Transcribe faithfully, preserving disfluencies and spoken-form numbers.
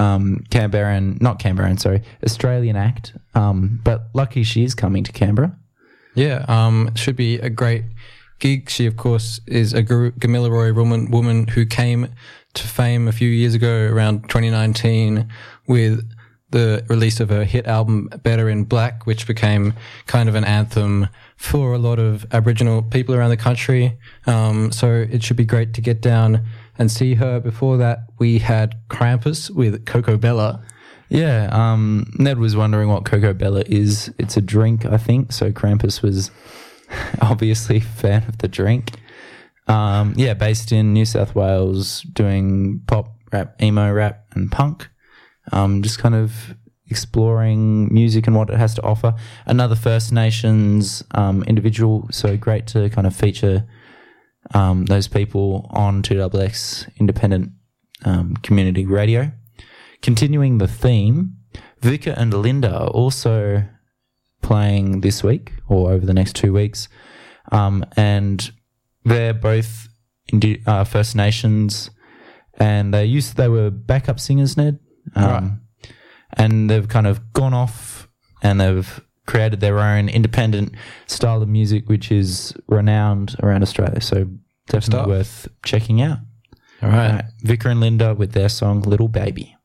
um, Canberran, not Canberran, sorry, Australian act. Um, but lucky she is coming to Canberra. Yeah, um, it should be a great gig. She, of course, is a Gu- Gamilaroi woman, woman who came to fame a few years ago, around twenty nineteen, with the release of her hit album Better in Black, which became kind of an anthem for a lot of Aboriginal people around the country. Um, so it should be great to get down and see her. Before that, we had Krampus with Coco Bella. Yeah, um, Ned was wondering what Coco Bella is. It's a drink, I think. So Krampus was obviously a fan of the drink. Um, yeah, based in New South Wales, doing pop, rap, emo, rap, and punk. Um, just kind of exploring music and what it has to offer. Another First Nations um, individual, so great to kind of feature um, those people on two X X independent um, community radio. Continuing the theme, Vika and Linda are also playing this week or over the next two weeks, um, and they're both Indi- uh, First Nations, and they used they were backup singers, Ned, um, right. and they've kind of gone off and they've created their own independent style of music, which is renowned around Australia. So definitely Stuff. worth checking out. All right. All right, Vika and Linda with their song "Little Baby."